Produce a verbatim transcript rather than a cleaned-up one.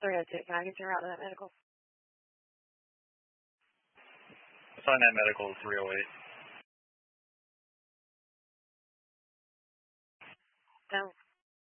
three oh two, can I get your route to that medical? Assign that medical to three oh eight. No.